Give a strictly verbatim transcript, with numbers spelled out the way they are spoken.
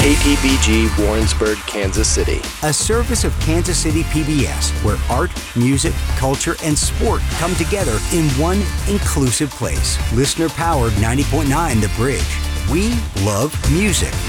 K T B G Warrensburg, Kansas City. A service of Kansas City P B S, where art, music, culture, and sport come together in one inclusive place. Listener-powered ninety point nine The Bridge. We love music.